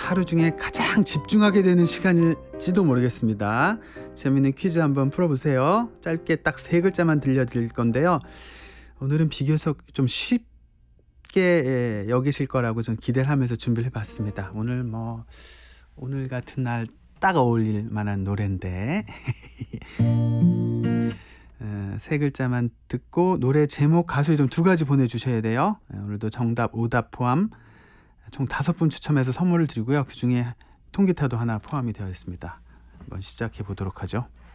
하루 중에 가장 집중하게 되는 시간일지도 모르겠습니다. 재미있는 퀴즈 한번 풀어보세요. 짧게 딱 3글자만 들려드릴 건데요. 오늘은 비교적 좀 쉽게 여기실 거라고 전 기대를 하면서 준비를 해봤습니다. 오늘 같은 날 딱 어울릴 만한 노래인데 3글자만 듣고 노래 제목, 가수 이름 2가지 보내주셔야 돼요. 오늘도 정답, 오답 포함 총 5분 추첨해서 선물을 드리고요. 그 중에 통기타도 하나 포함이 되어 있습니다. 한번 시작해 보도록 하죠.